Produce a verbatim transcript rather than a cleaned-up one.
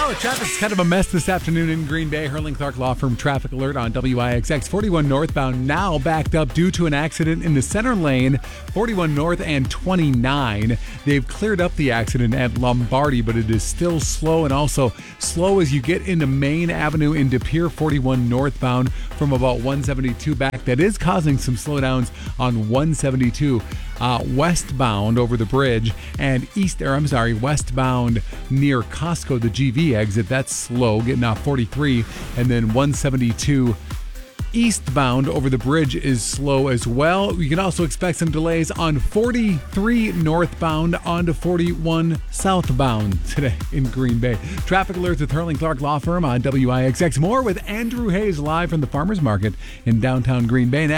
Well, the traffic's kind of a mess this afternoon in Green Bay. Hurling Clark Law Firm traffic alert on W I X X. forty-one northbound now backed up due to an accident in the center lane, forty-one north and twenty-nine. They've cleared up the accident at Lombardi, but it is still slow, and also slow as you get into Main Avenue into Pier forty-one northbound from about one seventy-two back. That is causing some slowdowns on one seventy-two. Uh, westbound over the bridge and east, or I'm sorry, westbound near Costco, the G V exit. That's slow, getting off forty-three, and then one seventy-two eastbound over the bridge is slow as well. You can also expect some delays on forty-three northbound onto forty-one southbound today in Green Bay. Traffic alerts with Hurling Clark Law Firm on W I X X. More with Andrew Hayes live from the Farmers Market in downtown Green Bay.